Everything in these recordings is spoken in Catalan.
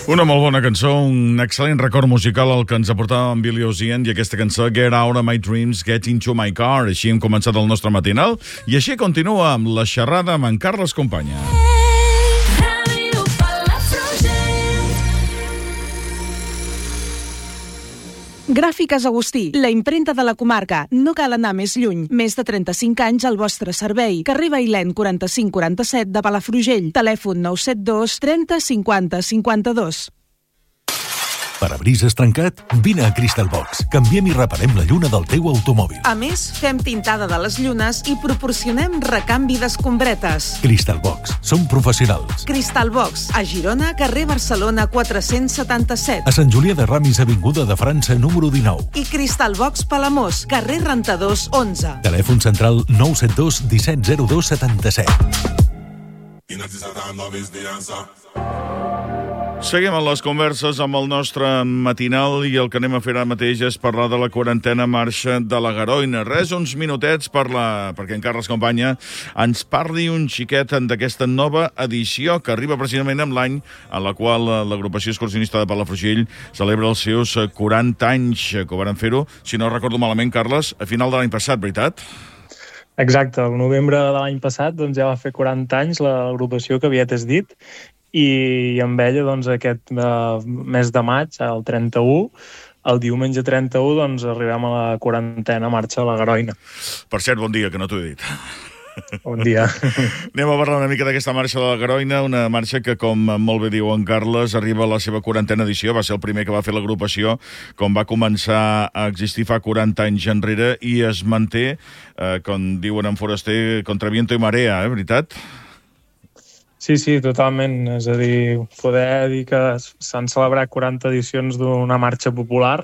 Una molt bona cançó, un excel·lent record musical al que ens aportava en Billy Ocean i aquesta cançó Get Out of My Dreams, Get Into My Car. Així hem començat el nostre matinal i així continua amb la xerrada amb en Carles Companya. Gràfiques Agustí, la imprenta de la comarca. No cal anar més lluny. Més de 35 anys al vostre servei. Carrer Bailèn 4547 de Palafrugell. Telèfon 972 30 50 52. Parabrises trencat? Vine a Crystal Box. Canviem i reparem la lluna del teu automòbil. A més, fem tintada de les llunes i proporcionem recanvi d'escombretes. Crystal Box. Som professionals. Crystal Box, a Girona, carrer Barcelona 477. A Sant Julià de Ramis, avinguda de França, número 19. I Crystal Box Palamós, carrer Rentadors 11. Telèfon central 972 17 02 77. Seguim amb les converses amb el nostre matinal i el que anem a fer ara mateix és parlar de la quarantena marxa de la Garoina. Res, uns minutets perquè en Carles Companya ens parli un xiquet d'aquesta nova edició que arriba precisament amb l'any en la qual l'agrupació excursionista de Palafrugell celebra els seus 40 anys, que ho van fer-ho, si no recordo malament, Carles, a final de l'any passat, veritat? Exacte, el novembre de l'any passat doncs, ja va fer 40 anys l'agrupació que aviat has dit, i amb ella doncs, aquest mes de maig, el 31, el diumenge 31, doncs, arribem a la quarantena marxa a la Garoina. Per cert, bon dia, que no t'ho he dit. Bon dia. Anem a parlar una mica d'aquesta marxa de la Garoina, una marxa que, com molt bé diu en Carles, arriba a la seva 40a edició. Va ser el primer que va fer l'agrupació com va començar a existir fa 40 anys enrere i es manté, com diuen en Foraster, contra viento i marea, veritat? Sí, totalment. És a dir, poder dir que s'han celebrat 40 edicions d'una marxa popular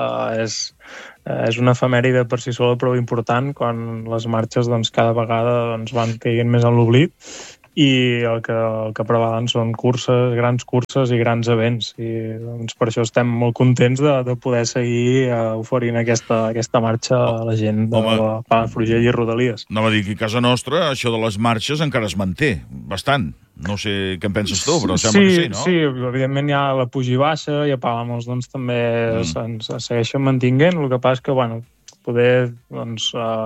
és una efemèride per si sola prou important quan les marxes doncs, cada vegada doncs, van caient més en l'oblit i el que prevalen són curses, grans curses i grans events. I doncs, per això estem molt contents de poder seguir oferint aquesta marxa a la gent de Palafrugell i Rodalies. No va dir que a casa nostra això de les marxes encara es manté bastant. No sé què en penses tu, però sembla que sí, no? Sí, evidentment hi ha la puja i baixa i a Palamos doncs, també se'ns segueixen mantinguent. El que passa és que, poder, doncs,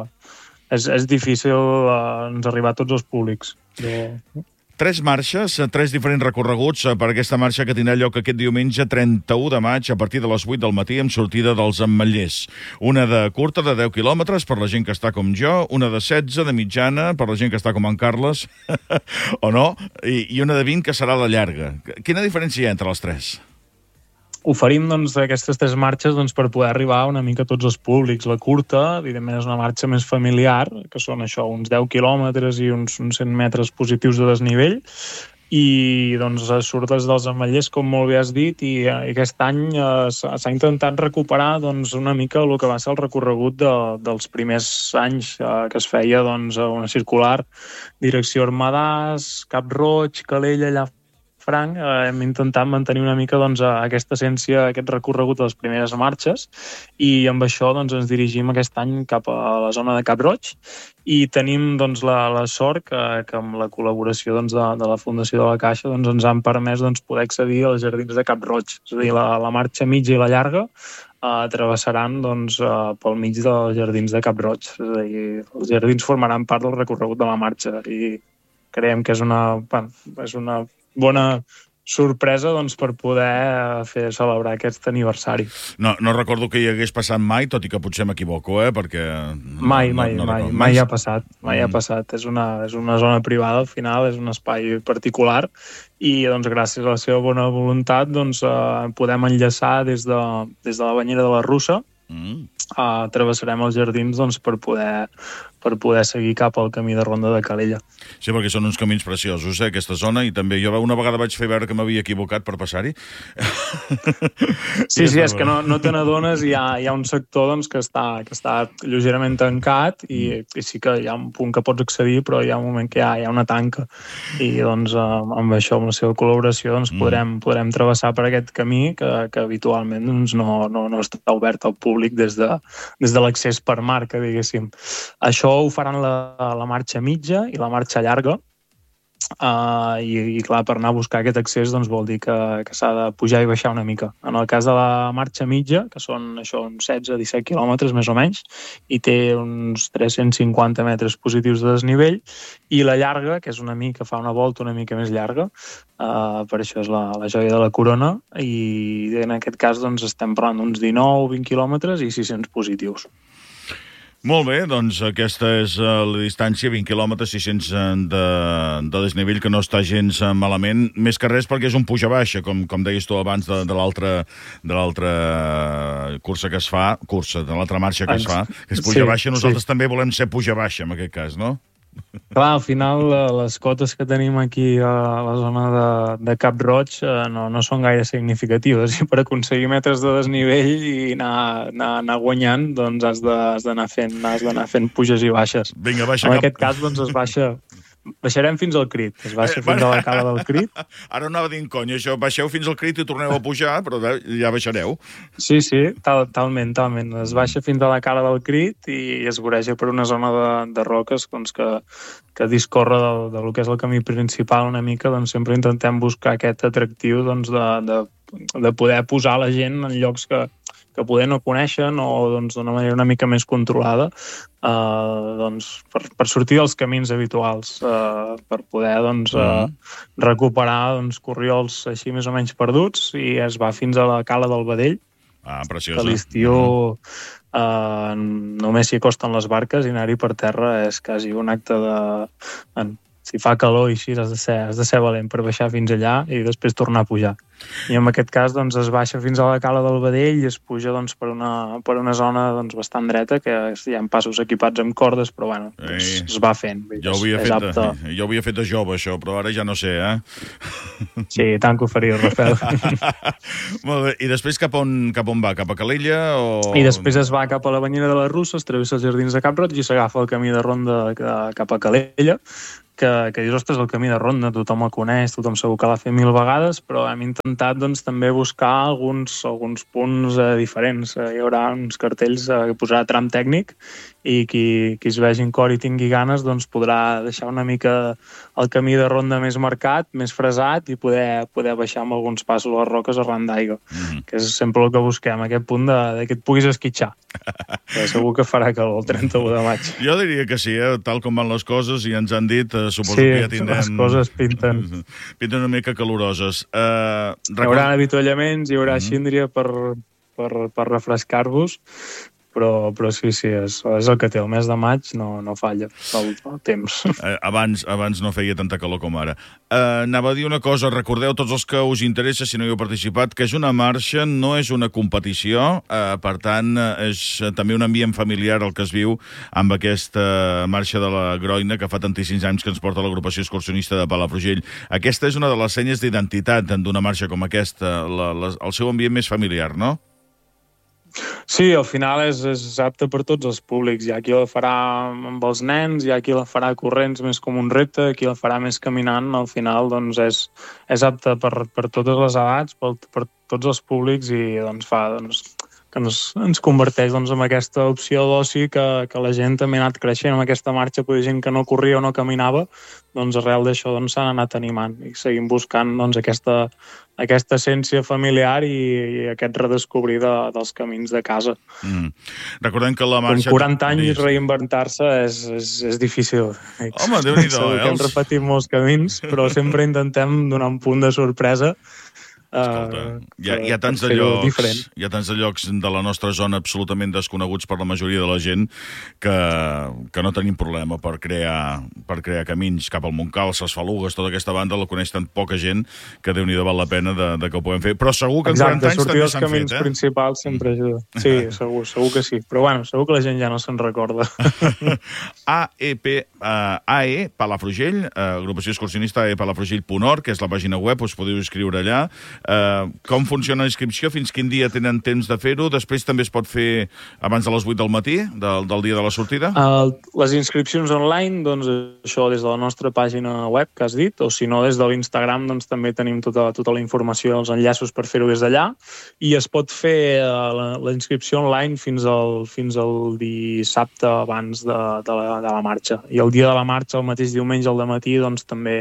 és difícil arribar a tots els públics. Tres marxes, tres diferents recorreguts per aquesta marxa que tindrà lloc aquest diumenge 31 de maig a partir de les 8 del matí amb sortida dels Ametllers. Una de curta de 10 quilòmetres per la gent que està com jo, una de 16 de mitjana per la gent que està com en Carles, o no, i una de 20 que serà la llarga. Quina diferència hi ha entre les tres? Oferim doncs, aquestes tres marxes doncs, per poder arribar una mica a tots els públics. La curta, evidentment, és una marxa més familiar, que són això, uns 10 quilòmetres i uns 100 metres positius de desnivell, i doncs surt des dels Ametllers, com molt bé has dit, i aquest any s'ha intentat recuperar doncs, una mica el que va ser el recorregut dels primers anys que es feia doncs, una circular, direcció Armadàs, Cap Roig, Calella, allà Franc. Hem intentat mantenir una mica doncs, aquesta essència, aquest recorregut de les primeres marxes i amb això doncs, ens dirigim aquest any cap a la zona de Cap Roig i tenim doncs, la sort que amb la col·laboració doncs, de la Fundació de la Caixa doncs, ens han permès doncs, poder accedir als jardins de Cap Roig. És a dir, la marxa mitja i la llarga travessaran doncs, pel mig dels jardins de Cap Roig. És a dir, els jardins formaran part del recorregut de la marxa i creiem que és una bona sorpresa doncs, per poder fer celebrar aquest aniversari. No recordo que hi hagués passat mai, tot i que potser m'equivoco, perquè... Mai ha passat. Mai ha passat. És una zona privada, al final, és un espai particular i doncs, gràcies a la seva bona voluntat doncs, podem enllaçar des de la banyera de la Russa. Travessarem els jardins doncs, per poder seguir cap al camí de Ronda de Calella. Sí, perquè són uns camins preciosos, aquesta zona, i també jo una vegada vaig fer veure que m'havia equivocat per passar-hi. Sí, és que no te n'adones i hi ha un sector doncs, que està lleugerament tancat i sí que hi ha un punt que pots accedir, però hi ha un moment que hi ha una tanca i doncs amb això, amb la seva col·laboració, doncs, podrem travessar per aquest camí que habitualment doncs, no està obert al públic des de l'accés per mar, que diguéssim. Això ho faran la marxa mitja i la marxa llarga i clar, per anar a buscar aquest accés doncs vol dir que s'ha de pujar i baixar una mica. En el cas de la marxa mitja, que són això, uns 16-17 quilòmetres més o menys, i té uns 350 metres positius de desnivell, i la llarga, que és una mica, fa una volta una mica més llarga, per això és la joia de la corona, i en aquest cas doncs estem parlant d'uns 19-20 quilòmetres i 600 positius. Molt bé, doncs aquesta és la distància, 20 quilòmetres, 600 de desnivell, que no està gens malament, més que res perquè és un puja-baixa, com deies tu abans de l'altra cursa que es fa, de l'altra marxa que es fa, que és puja-baixa. Nosaltres també volem ser puja-baixa, en aquest cas, no? Clar, al final les cotes que tenim aquí a la zona de Cap Roig no són gaire significatives, i per aconseguir metres de desnivell i anar guanyant, doncs has d'anar fent puges i baixes. Vinga, baixa en aquest cas doncs baixarem fins al Crit, es baixa fins a la cala del Crit. Ara anava dient conya, això, baixeu fins al Crit i torneu a pujar, però ja baixareu. Sí, talment. Es baixa fins a la cala del Crit i es voreja per una zona de roques doncs, que discorre del que és el camí principal una mica, doncs sempre intentem buscar aquest atractiu doncs, de poder posar la gent en llocs que poder no coneixen o doncs, d'una manera una mica més controlada, doncs, per sortir dels camins habituals, per poder doncs, recuperar doncs, corriols així més o menys perduts, i es va fins a la cala del Vedell, preciosa. que l'estiu només s'hi acosten les barques, i anar-hi per terra és quasi un acte si fa calor i així has de ser valent per baixar fins allà i després tornar a pujar. I en aquest cas doncs, es baixa fins a la cala del Vedell i es puja doncs, per una zona doncs, bastant dreta, que hi ha passos equipats amb cordes, però bueno, es va fent. Jo ho havia fet de jove, això, però ara ja no sé, Sí, tant que ho faria, Rafael. Molt bé, i després cap on va? Cap a Calella? I després es va cap a l'Avenida de les Russes, travessa els jardins de Cap Roig i s'agafa el camí de ronda cap a Calella, que dius, ostres, el camí de ronda, tothom el coneix, tothom segur que l'ha fet 1000 vegades, però hem intentat doncs, també buscar alguns punts diferents. Hi haurà uns cartells que posarà tram tècnic, i qui es vegi en cor i tingui ganes doncs, podrà deixar una mica el camí de ronda més marcat, més fresat, i poder baixar amb alguns passos a les roques arran d'aigua, que és sempre el que busquem, aquest punt que et puguis esquitxar. Segur que farà calor el 31 de maig. Jo diria que sí, tal com van les coses, i ens han dit, suposo que ja tindrem... Sí, les coses pinten una mica caloroses. Hi haurà avituallaments, hi haurà síndria per refrescar-vos, però sí, és el que té. El mes de maig no falla el temps. Abans no feia tanta calor com ara. Anava a dir una cosa, recordeu tots els que us interessa, si no hi heu participat, que és una marxa, no és una competició, per tant, és també un ambient familiar el que es viu amb aquesta marxa de la Groina, que fa tantíssims anys que ens porta l'agrupació excursionista de Palafrugell. Aquesta és una de les senyes d'identitat d'una marxa com aquesta, el seu ambient més familiar, no? Sí, al final és apte per tots els públics. Hi ha qui la farà amb els nens, hi ha qui la farà corrents més com un repte, qui la farà més caminant. Al final doncs, és apte per totes les edats, per tots els públics, i doncs, fa que ens converteix doncs, en aquesta opció d'oci que la gent també ha anat creixent amb aquesta marxa. Poder gent que no corria o no caminava, doncs arrel d'això doncs, s'han anat animant i seguim buscant doncs, aquesta essència familiar i aquest redescobrir dels camins de casa. Recordem que la marxa... Com 40 anys reinventar-se és difícil. Home, Déu-n'hi-do, Segur que hem repetit molts camins, però sempre intentem donar un punt de sorpresa. Escolta, hi ha tants de llocs de la nostra zona absolutament desconeguts per la majoria de la gent que no tenim problema per crear camins cap al Montcal, Ses Falugues, tota aquesta banda la coneix tan poca gent que Déu-n'hi-do val la pena de que ho puguem fer. Però segur que en 40 anys també s'han fet, sortir dels camins principals sempre ajuda. Sí, segur que sí. Però bueno, segur que la gent ja no se'n recorda. AE Palafrugell, agrupació excursionista palafrugell.org, que és la pàgina web, us podeu inscriure allà. Com funciona la inscripció? Fins quin dia tenen temps de fer-ho? Després també es pot fer abans de les 8 del matí, del dia de la sortida? Les inscripcions online, doncs això des de la nostra pàgina web, que has dit, o si no des de l'Instagram, doncs també tenim tota la informació, els enllaços per fer-ho des d'allà, i es pot fer la inscripció online fins al dissabte abans de la marxa. I el dia de la marxa, el mateix diumenge al dematí, doncs també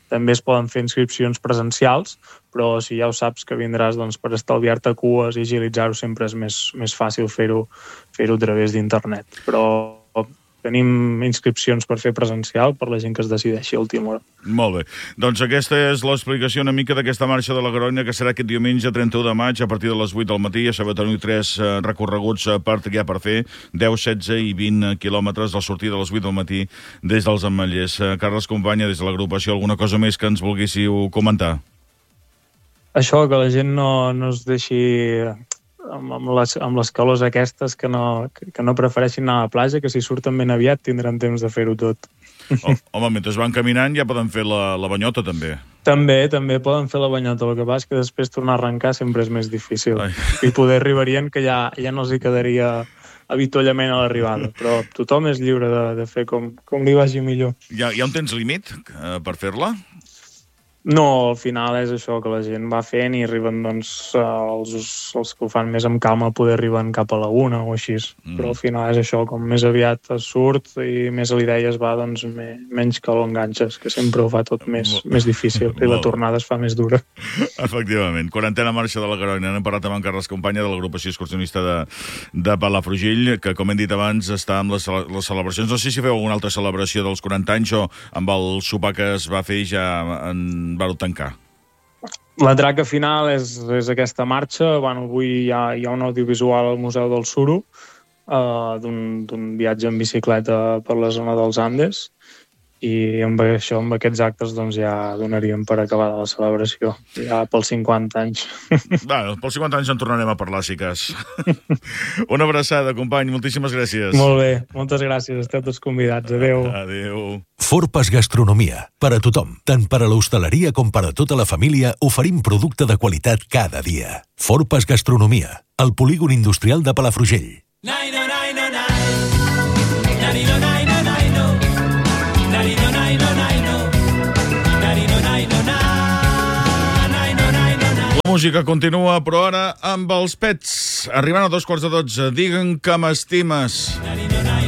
també es poden fer inscripcions presencials, però si ja ho saps que vindràs, doncs, per estalviar-te cues i agilitzar-ho sempre és més fàcil fer-ho a través d'internet. Però tenim inscripcions per fer presencial per la gent que es decideixi a última hora. Molt bé. Doncs aquesta és l'explicació una mica d'aquesta marxa de la Garona, que serà aquest diumenge 31 de maig a partir de les 8 del matí. Ja sabeu, teniu 3 recorreguts per triar per fer, 10, 16 i 20 quilòmetres al sortir de les 8 del matí des dels Ametllers. Carles Companya, des de l'agrupació, alguna cosa més que ens volguéssiu comentar? Això, que la gent no es deixi amb les calors aquestes, que no prefereixin anar a la platja, que si surten ben aviat tindran temps de fer-ho tot. Home, mentre van caminant ja poden fer la banyota, també. També poden fer la banyota, el que passa és que després tornar a arrencar sempre és més difícil. I poder arribarien que ja no els hi quedaria avituallament a l'arribada, però tothom és lliure de fer com li vagi millor. Hi ha un temps límit per fer-la? No, al final és això, que la gent va fent i arriben, doncs, els que ho fan més amb calma poder arriben cap a la 1 o així. Però al final és això, com més aviat es surt i més a l'idea es va, doncs menys calor enganxes, que sempre ho fa tot més difícil i la tornada es fa més dura. Efectivament. 40a marxa de la Garona. Hem parlat amb en Carles Companya de l'agrupació excursionista de Palafrugell, que, com hem dit abans, està amb les celebracions. No sé si feu alguna altra celebració dels 40 anys o amb el sopar que es va fer ja vareu tancar. La traca final és aquesta marxa. Avui hi ha un audiovisual al Museu del Suro d'un viatge en bicicleta per la zona dels Andes i amb aquests actes doncs ja donaríem per acabada la celebració, ja pels 50 anys. Pels 50 anys en tornarem a parlar, si cas. Una abraçada, company, moltíssimes gràcies. Molt bé, moltes gràcies, esteu tots convidats. Adéu. Adéu. Forpas Gastronomia, per a tothom, tant per a l'hostaleria com per a tota la família, oferim producte de qualitat cada dia. Forpas Gastronomia, al polígon industrial de Palafrugell. La música continua, però ara amb els Pets. Arribant a 12:15. Digue'm que m'estimes.